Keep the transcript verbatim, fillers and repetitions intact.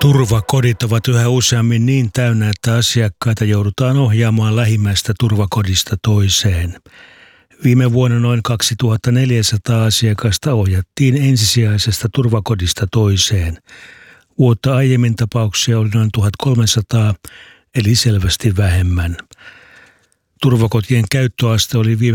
Turvakodit ovat yhä useammin niin täynnä, että asiakkaita joudutaan ohjaamaan lähimmästä turvakodista toiseen. Viime vuonna noin kaksituhattaneljäsataa asiakasta ohjattiin ensisijaisesta turvakodista toiseen. Vuotta aiemmin tapauksia oli noin tuhatkolmesataa, eli selvästi vähemmän. Turvakotien käyttöaste oli viime